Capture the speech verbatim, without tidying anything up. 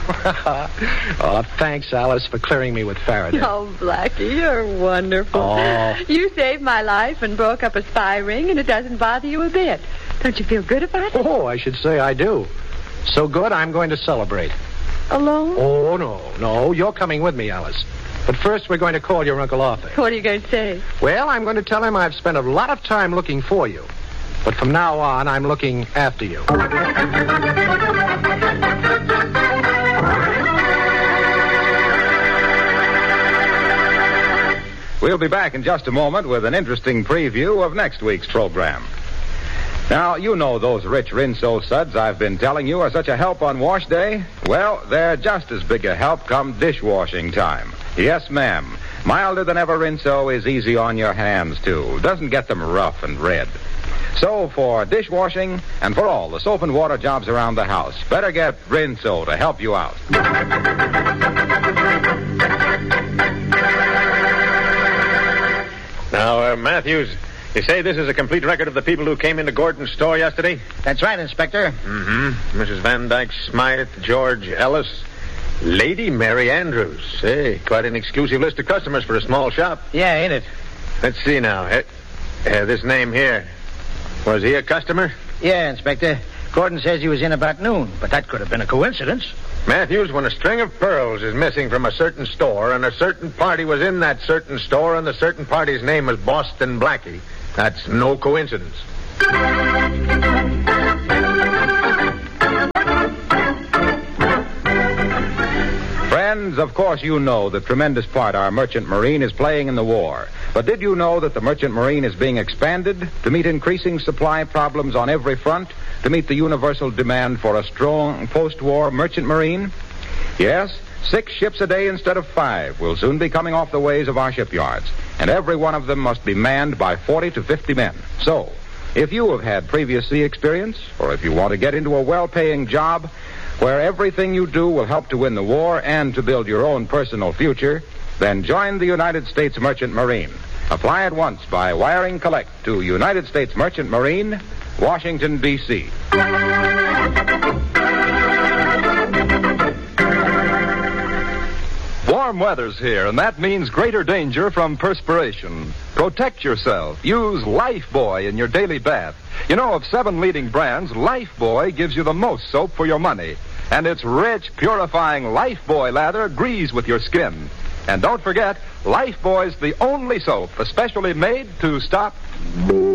Oh, thanks, Alice, for clearing me with Faraday. Oh, Blackie, you're wonderful. Oh. You saved my life and broke up a spy ring, and it doesn't bother you a bit. Don't you feel good about it? Oh, I should say I do. So good, I'm going to celebrate. Alone? Oh, no, no. You're coming with me, Alice. But first, we're going to call your Uncle Arthur. What are you going to say? Well, I'm going to tell him I've spent a lot of time looking for you. But from now on, I'm looking after you. We'll be back in just a moment with an interesting preview of next week's program. Now, you know those rich Rinso suds I've been telling you are such a help on wash day? Well, they're just as big a help come dishwashing time. Yes, ma'am. Milder than ever Rinso is easy on your hands, too. Doesn't get them rough and red. So, for dishwashing and for all the soap and water jobs around the house, better get Rinso to help you out. Now, uh, Matthews, you say this is a complete record of the people who came into Gordon's store yesterday? That's right, Inspector. Mm-hmm. Missus Van Dyke Smythe, George Ellis, Lady Mary Andrews. Hey, quite an exclusive list of customers for a small shop. Yeah, ain't it? Let's see now. Uh, uh, this name here. Was he a customer? Yeah, Inspector. Gordon says he was in about noon, but that could have been a coincidence. Matthews, when a string of pearls is missing from a certain store and a certain party was in that certain store and the certain party's name was Boston Blackie, that's no coincidence. Friends, of course you know the tremendous part our Merchant Marine is playing in the war. But did you know that the Merchant Marine is being expanded to meet increasing supply problems on every front, to meet the universal demand for a strong post-war Merchant Marine? Yes, six ships a day instead of five will soon be coming off the ways of our shipyards, and every one of them must be manned by forty to fifty men. So, if you have had previous sea experience, or if you want to get into a well-paying job where everything you do will help to win the war and to build your own personal future, then join the United States Merchant Marine. Apply at once by wiring collect to United States Merchant Marine, Washington, D C Warm weather's here, and that means greater danger from perspiration. Protect yourself. Use Lifebuoy in your daily bath. You know, of seven leading brands, Lifebuoy gives you the most soap for your money. And its rich, purifying Lifebuoy lather agrees with your skin. And don't forget, Lifebuoy's the only soap especially made to stop